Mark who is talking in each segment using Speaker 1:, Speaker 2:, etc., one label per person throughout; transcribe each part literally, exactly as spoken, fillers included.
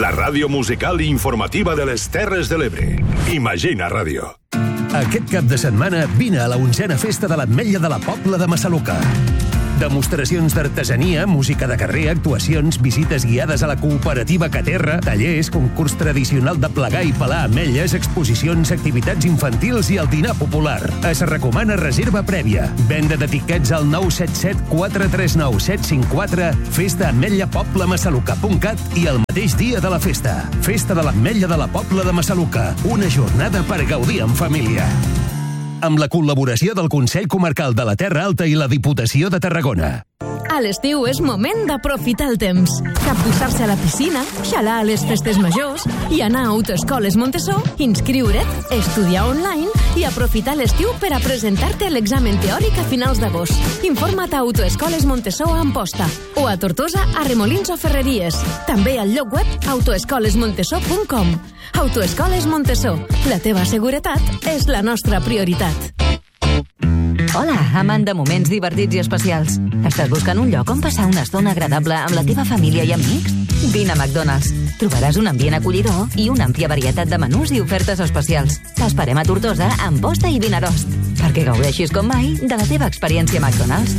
Speaker 1: La ràdio musical i informativa de les Terres de l'Ebre. Imagina Ràdio.
Speaker 2: Aquest cap de setmana vine a la onzena festa de l'Ametlla de la Pobla de Massaluca. Demostracions d'artesania, música de carrer, actuacions, visites guiades a la cooperativa Caterra, tallers, concurs tradicional de plegar i pelar ametlles, exposicions, activitats infantils i el dinar popular. Es recomana reserva prèvia. Venda de tiquets al nou set set quatre tres nou set cinc quatre, festa ametlla pobla massaluca punt cat i el mateix dia de la festa. Festa de l'Ametlla de la Pobla de Massaluca. Una jornada per gaudir en família. Amb la col·laboració del Consell Comarcal de la Terra Alta i la Diputació de Tarragona.
Speaker 3: A l'estiu és moment d'aprofitar el temps. Capbussar-se a la piscina, xalar a les festes majors i anar a Autoescoles Montessó, inscriure't, estudiar online i aprofitar l'estiu per a presentar-te a l'examen teòric a finals d'agost. Informa't a Autoescoles Montessó a Amposta o a Tortosa a Remolins o Ferreries. També al lloc web autoescoles montessó punt com. Autoescoles Montessó. La teva seguretat és la nostra prioritat.
Speaker 4: Hola, amant de moments divertits i especials. Estàs buscant un lloc on passar una estona agradable amb la teva família i amics? Vine a McDonald's. Trobaràs un ambient acollidor i una àmplia varietat de menús i ofertes especials. T'esperem a Tortosa, Amposta i Vinaròs, perquè gaudeixis com mai de la teva experiència McDonald's.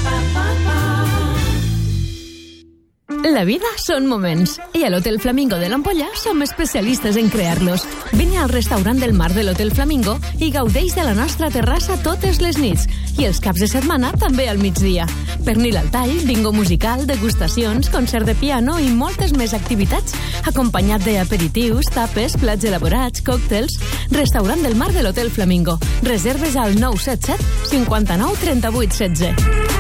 Speaker 3: La vida són moments i a l'Hotel Flamingo de l'Ampolla som especialistes en crear-los. Vine al restaurant del mar de l'Hotel Flamingo i gaudeix de la nostra terrassa totes les nits i els caps de setmana també al migdia. Pernil al tall, bingo musical, degustacions, concert de piano i moltes més activitats, acompanyat d'aperitius, tapes, plats elaborats, còctels. Restaurant del mar de l'Hotel Flamingo. Reserves al nou set set cinquanta-nou trenta-vuit setze.